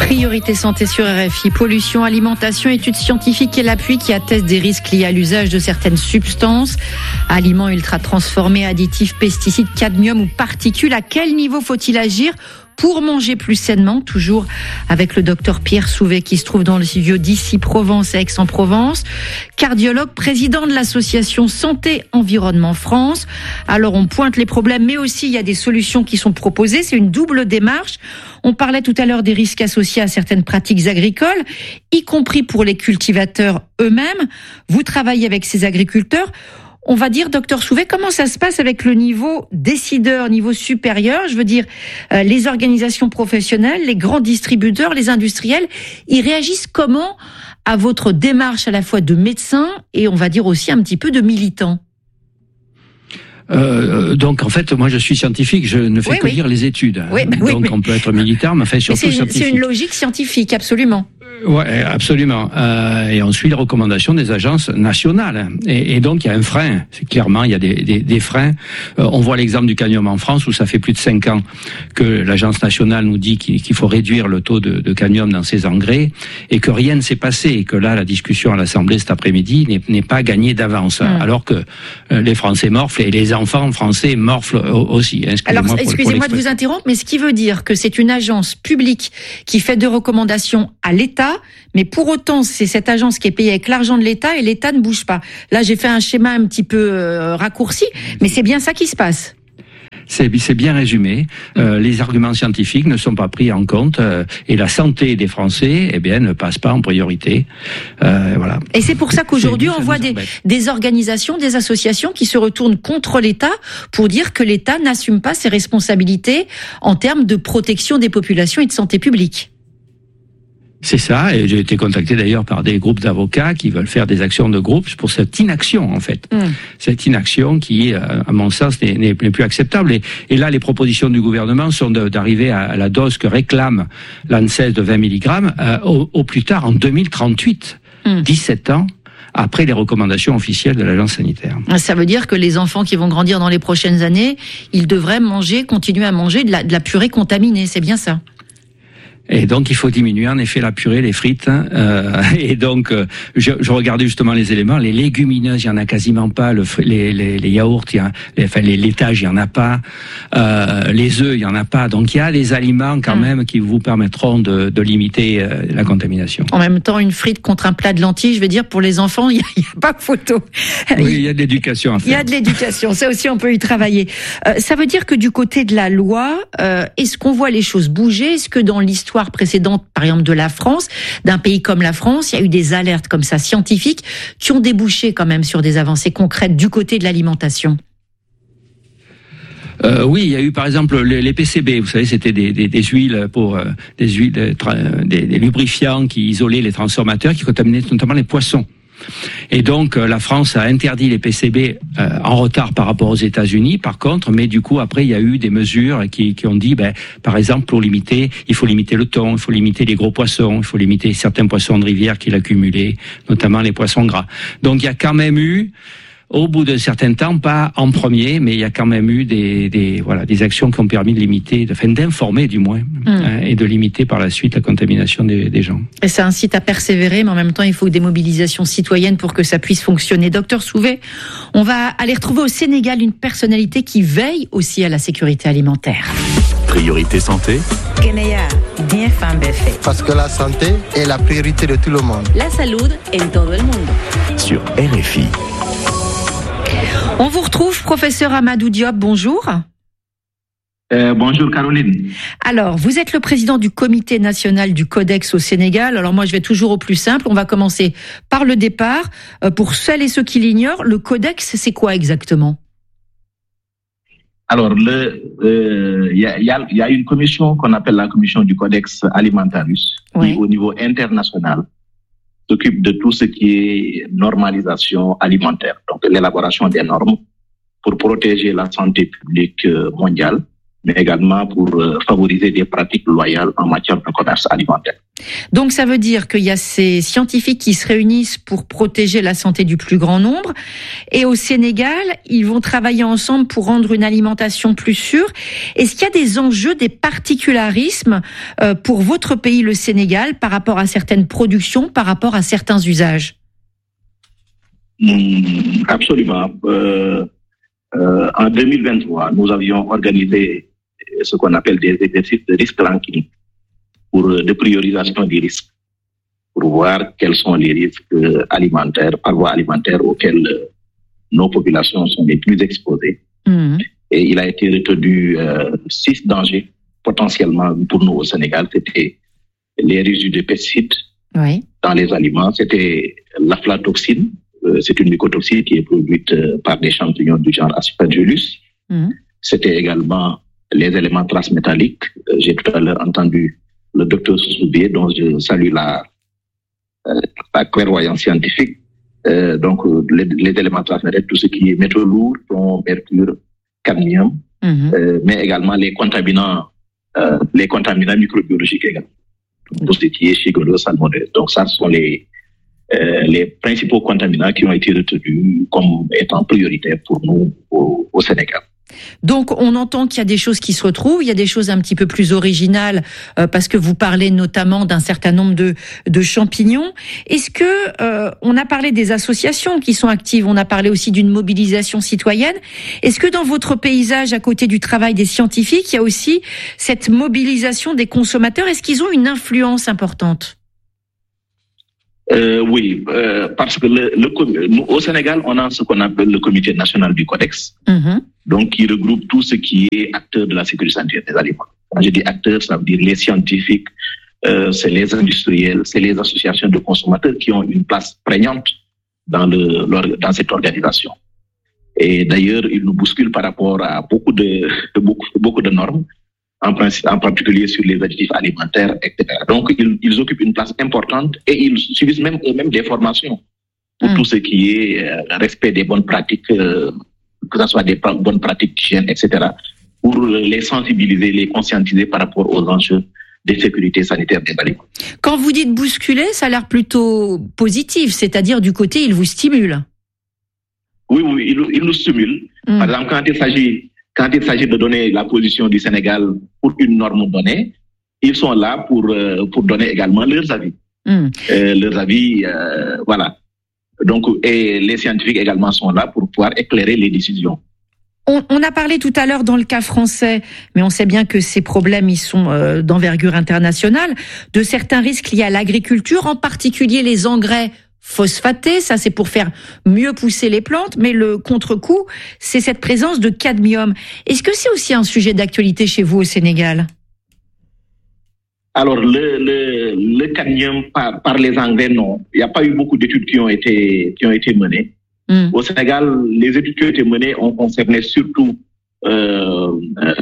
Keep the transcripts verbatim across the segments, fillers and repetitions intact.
Priorité santé sur R F I, pollution, alimentation, études scientifiques et l'appui qui attestent des risques liés à l'usage de certaines substances, aliments ultra transformés, additifs, pesticides, cadmium ou particules. À quel niveau faut-il agir pour manger plus sainement? Toujours avec le docteur Pierre Souvet qui se trouve dans le studio d'ici Provence à Aix-en-Provence, cardiologue, président de l'association Santé Environnement France. Alors on pointe les problèmes, mais aussi il y a des solutions qui sont proposées. C'est une double démarche. On parlait tout à l'heure des risques associés à certaines pratiques agricoles, y compris pour les cultivateurs eux-mêmes. Vous travaillez avec ces agriculteurs. On va dire, docteur Souvet, comment ça se passe avec le niveau décideur, niveau supérieur? Je veux dire, euh, les organisations professionnelles, les grands distributeurs, les industriels, ils réagissent comment à votre démarche à la fois de médecin et on va dire aussi un petit peu de militant? Euh, donc en fait, moi je suis scientifique, je ne fais oui, que oui. lire les études. Oui, bah, donc oui, mais... on peut être militaire, mais enfin surtout mais c'est scientifique. C'est une logique scientifique, absolument. Ouais, absolument. Euh, et on suit les recommandations des agences nationales. Et, et donc il y a un frein. C'est clairement il y a des, des, des freins. Euh, on voit l'exemple du cadmium en France où ça fait plus de cinq ans que l'agence nationale nous dit qu'il, qu'il faut réduire le taux de, de cadmium dans ses engrais et que rien ne s'est passé. Et que là, la discussion à l'Assemblée cet après-midi n'est, n'est pas gagnée d'avance. Mmh. Alors que euh, les Français morflent et les enfants français morflent aussi. Hein, Alors excusez-moi de vous interrompre, mais ce qui veut dire que c'est une agence publique qui fait des recommandations à l'État. Mais pour autant, c'est cette agence qui est payée avec l'argent de l'État et l'État ne bouge pas. Là, j'ai fait un schéma un petit peu euh, raccourci, mais c'est bien ça qui se passe. C'est, c'est bien résumé. Euh, les arguments scientifiques ne sont pas pris en compte euh, et la santé des Français, eh bien, ne passe pas en priorité. Euh, voilà. Et c'est pour ça qu'aujourd'hui, on voit des, des organisations, des associations qui se retournent contre l'État pour dire que l'État n'assume pas ses responsabilités en termes de protection des populations et de santé publique. C'est ça, et j'ai été contacté d'ailleurs par des groupes d'avocats qui veulent faire des actions de groupe pour cette inaction en fait. Mmh. Cette inaction qui, à mon sens, n'est, n'est plus acceptable. Et, et là, les propositions du gouvernement sont de, d'arriver à, à la dose que réclame l'ANSES de vingt milligrammes euh, au, au plus tard en deux mille trente-huit, mmh. dix-sept ans après les recommandations officielles de l'agence sanitaire. Ça veut dire que les enfants qui vont grandir dans les prochaines années, ils devraient manger, continuer à manger de la, de la purée contaminée, c'est bien ça? Et donc il faut diminuer en effet la purée, les frites. Euh, et donc euh, je, je regardais justement les éléments. Les légumineuses, il y en a quasiment pas. Le, les, les, les yaourts, il y a, les, enfin les laitages, il y en a pas. Euh, les œufs, il y en a pas. Donc il y a des aliments quand mmh. même qui vous permettront de, de limiter euh, la contamination. En même temps, une frite contre un plat de lentilles, je veux dire pour les enfants, il y a, il y a pas photo. Oui, il y a de l'éducation à faire. Il y a de l'éducation. Ça aussi, on peut y travailler. Euh, ça veut dire que du côté de la loi, euh, est-ce qu'on voit les choses bouger? Est-ce que dans l'histoire précédente, par exemple de la France, d'un pays comme la France, il y a eu des alertes comme ça scientifiques qui ont débouché quand même sur des avancées concrètes du côté de l'alimentation? Euh, oui, il y a eu par exemple les, les P C B. Vous savez, c'était des, des, des huiles pour euh, des huiles, des, des lubrifiants qui isolaient les transformateurs, qui contaminaient notamment les poissons. Et donc la France a interdit les P C B euh, en retard par rapport aux États-Unis. Par contre, mais du coup après il y a eu des mesures qui, qui ont dit, ben, par exemple pour limiter, il faut limiter le thon, il faut limiter les gros poissons, il faut limiter certains poissons de rivière qu'il accumulait, notamment les poissons gras. Donc il y a quand même eu, au bout d'un certain temps, pas en premier, mais il y a quand même eu des, des voilà des actions qui ont permis de limiter, de, enfin, d'informer du moins, mmh. hein, et de limiter par la suite la contamination des, des gens. Et ça incite à persévérer, mais en même temps, il faut des mobilisations citoyennes pour que ça puisse fonctionner. Docteur Souvet, on va aller retrouver au Sénégal une personnalité qui veille aussi à la sécurité alimentaire. Priorité santé. Parce que la santé est la priorité de tout le monde. La salud en todo el mundo. Sur R F I. On vous retrouve, professeur Amadou Diop, bonjour. Euh, bonjour Caroline. Alors, vous êtes le président du comité national du Codex au Sénégal. Alors moi, je vais toujours au plus simple. On va commencer par le départ. Euh, pour celles et ceux qui l'ignorent, le Codex, c'est quoi exactement? Alors, il euh, y, a, y, a, y a une commission qu'on appelle la commission du Codex Alimentarius, oui. qui au niveau international s'occupe de tout ce qui est normalisation alimentaire, donc l'élaboration des normes pour protéger la santé publique mondiale, mais également pour favoriser des pratiques loyales en matière de commerce alimentaire. Donc ça veut dire qu'il y a ces scientifiques qui se réunissent pour protéger la santé du plus grand nombre. Et au Sénégal, ils vont travailler ensemble pour rendre une alimentation plus sûre. Est-ce qu'il y a des enjeux, des particularismes euh, pour votre pays, le Sénégal, par rapport à certaines productions, par rapport à certains usages ? Mmh, absolument. Euh, euh, en deux mille vingt-trois, nous avions organisé ce qu'on appelle des exercices de risque clinique pour de priorisation des risques, pour voir quels sont les risques alimentaires, par voie alimentaire auxquels nos populations sont les plus exposées. Mmh. Et il a été retenu euh, six dangers potentiellement pour nous au Sénégal. C'était les résidus de pesticides oui. dans les aliments, c'était l'aflatoxine, euh, c'est une mycotoxine qui est produite euh, par des champignons du genre Aspergillus. Mmh. C'était également les éléments transmétalliques. Euh, j'ai tout à l'heure entendu le docteur Soussoubié, dont je salue la, euh, la clairvoyance scientifique. Euh, donc, les, les éléments transmétalliques, tout ce qui est métaux lourds, plomb, mercure, cadmium, mm-hmm. euh, mais également les contaminants, euh, les contaminants microbiologiques également. Mm-hmm. Tout ce qui est Shigella, salmonelle. Donc, ça sont les, euh, les principaux contaminants qui ont été retenus comme étant prioritaires pour nous au, au Sénégal. Donc, on entend qu'il y a des choses qui se retrouvent, il y a des choses un petit peu plus originales, euh, parce que vous parlez notamment d'un certain nombre de, de champignons. Est-ce que euh, on a parlé des associations qui sont actives, on a parlé aussi d'une mobilisation citoyenne. Est-ce que dans votre paysage, à côté du travail des scientifiques, il y a aussi cette mobilisation des consommateurs? Est-ce qu'ils ont une influence importante? Euh, oui, euh, parce que le, le, nous, au Sénégal, on a ce qu'on appelle le Comité national du Codex, mmh. donc qui regroupe tout ce qui est acteur de la sécurité sanitaire des aliments. Quand je dis acteurs, ça veut dire les scientifiques, euh, c'est les industriels, c'est les associations de consommateurs qui ont une place prégnante dans, le, dans cette organisation. Et d'ailleurs, ils nous bousculent par rapport à beaucoup de, de beaucoup, beaucoup de normes. En, en particulier sur les additifs alimentaires, et cetera. Donc, ils, ils occupent une place importante et ils suivent même eux-mêmes des formations pour mmh. tout ce qui est euh, respect des bonnes pratiques, euh, que ce soit des bonnes pratiques d'hygiène, et cetera, pour les sensibiliser, les conscientiser par rapport aux enjeux de sécurité sanitaire des aliments. Quand vous dites bousculer, ça a l'air plutôt positif, c'est-à-dire du côté, ils vous stimulent. Oui, oui, ils, ils nous stimulent. Mmh. Par exemple, quand il s'agit Quand il s'agit de donner la position du Sénégal pour une norme donnée, ils sont là pour, euh, pour donner également leurs avis. Mm. Euh, leurs avis, euh, voilà. Donc, et les scientifiques également sont là pour pouvoir éclairer les décisions. On, on a parlé tout à l'heure dans le cas français, mais on sait bien que ces problèmes, ils sont euh, d'envergure internationale, de certains risques liés à l'agriculture, en particulier les engrais phosphaté, ça c'est pour faire mieux pousser les plantes, mais le contre-coup, c'est cette présence de cadmium. Est-ce que c'est aussi un sujet d'actualité chez vous au Sénégal? Alors, le, le, le cadmium par, par les engrais, non. Il n'y a pas eu beaucoup d'études qui ont été, qui ont été menées. Mm. Au Sénégal, les études qui ont été menées ont concerné surtout euh,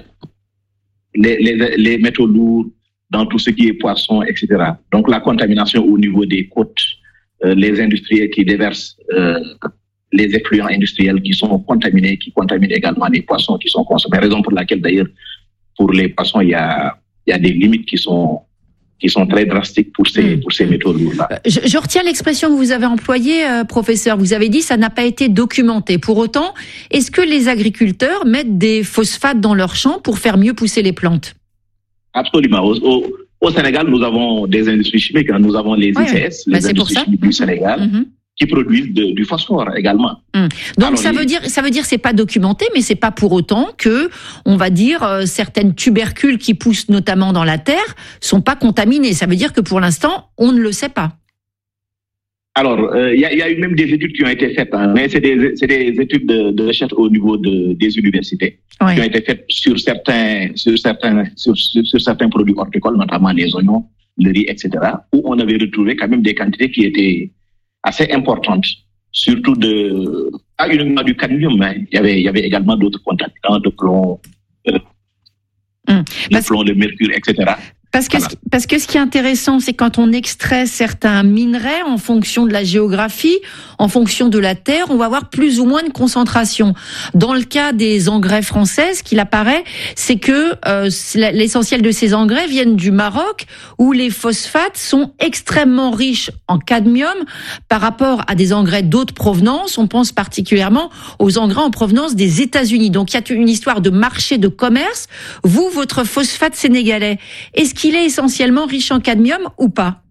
les, les, les métaux lourds dans tout ce qui est poisson, et cetera. Donc, la contamination au niveau des côtes, Euh, les industriels qui déversent euh, les effluents industriels qui sont contaminés, qui contaminent également les poissons qui sont consommés. Raison pour laquelle, d'ailleurs, pour les poissons, il y a, il y a des limites qui sont, qui sont très drastiques pour ces, mmh. pour ces métaux lourds-là. Je, je retiens l'expression que vous avez employée, euh, professeur. Vous avez dit ça n'a pas été documenté. Pour autant, est-ce que les agriculteurs mettent des phosphates dans leurs champs pour faire mieux pousser les plantes? Absolument. Au, au, Au Sénégal, nous avons des industries chimiques. Hein. Nous avons les I C S, oui, les industries chimiques du Sénégal, mm-hmm. qui produisent de, du phosphore également. Mm. Donc Alors, ça les... veut dire, ça veut dire, c'est pas documenté, mais c'est pas pour autant que, on va dire, euh, certaines tubercules qui poussent notamment dans la terre sont pas contaminées. Ça veut dire que pour l'instant, on ne le sait pas. Alors, il euh, y, y a eu même des études qui ont été faites, hein, mais c'est des, c'est des études de, de recherche au niveau de, des universités oui. qui ont été faites sur certains, sur certains, sur, sur, sur certains produits horticoles, notamment les oignons, le riz, et cetera, où on avait retrouvé quand même des quantités qui étaient assez importantes, surtout de, pas uniquement du cadmium, mais il y avait, il y avait également d'autres contaminants, de plomb, euh, mmh. de plomb, de mercure, et cetera. Parce que, voilà. parce que ce qui est intéressant, c'est quand on extrait certains minerais en fonction de la géographie, en fonction de la terre, on va avoir plus ou moins de concentration. Dans le cas des engrais français, ce qu'il apparaît, c'est que euh, l'essentiel de ces engrais viennent du Maroc, où les phosphates sont extrêmement riches en cadmium par rapport à des engrais d'autres provenances. On pense particulièrement aux engrais en provenance des États-Unis. Donc il y a une histoire de marché, de commerce. Vous, votre phosphate sénégalais, est-ce qu'il est essentiellement riche en cadmium ou pas?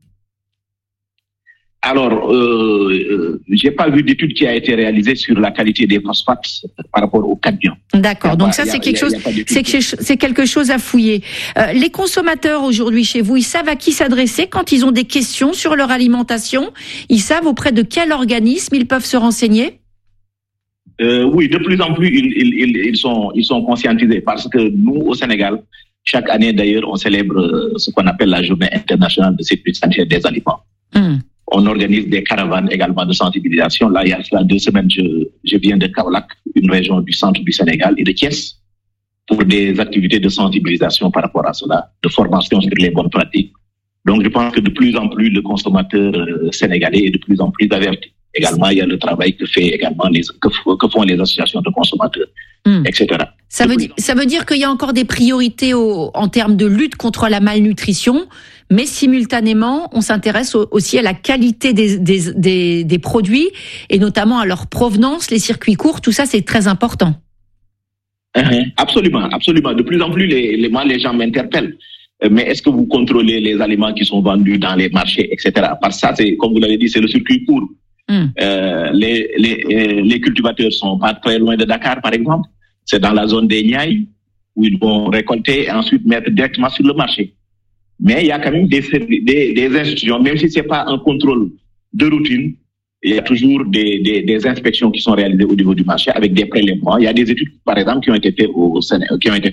Alors, euh, euh, j'ai pas vu d'étude qui a été réalisée sur la qualité des phosphates par rapport au cadmium. D'accord. Donc ça, c'est quelque chose, c'est que c'est quelque chose à fouiller. Euh, les consommateurs aujourd'hui chez vous, ils savent à qui s'adresser quand ils ont des questions sur leur alimentation. Ils savent auprès de quel organisme ils peuvent se renseigner. Euh, oui, de plus en plus, ils, ils, ils sont, ils sont conscientisés parce que nous, au Sénégal, chaque année, d'ailleurs, on célèbre ce qu'on appelle la Journée internationale de sécurité sanitaire des aliments. Mmh. On organise des caravanes également de sensibilisation. Là, il y a cela deux semaines, je, je viens de Kaolack, une région du centre du Sénégal, et de Thiès, pour des activités de sensibilisation par rapport à cela, de formation sur les bonnes pratiques. Donc, je pense que de plus en plus, le consommateur sénégalais est de plus en plus averti. Également, il y a le travail que fait également les, que, que font les associations de consommateurs, mmh. et cetera. Ça veut, dire, ça veut dire qu'il y a encore des priorités au, en termes de lutte contre la malnutrition, mais simultanément, on s'intéresse au, aussi à la qualité des, des, des, des produits et notamment à leur provenance, les circuits courts, tout ça, c'est très important. Mmh, absolument, absolument. De plus en plus, les, les, moi, les gens m'interpellent. Mais est-ce que vous contrôlez les aliments qui sont vendus dans les marchés, et cetera. Parce que ça, c'est, comme vous l'avez dit, c'est le circuit court. Mmh. Euh, les, les, les cultivateurs sont pas très loin de Dakar, par exemple. C'est dans la zone des Niayes où ils vont récolter et ensuite mettre directement sur le marché. Mais il y a quand même des, des, des institutions, même si c'est pas un contrôle de routine, il y a toujours des, des, des inspections qui sont réalisées au niveau du marché avec des prélèvements. Il y a des études, par exemple, qui ont été faites au Sénégal, qui ont été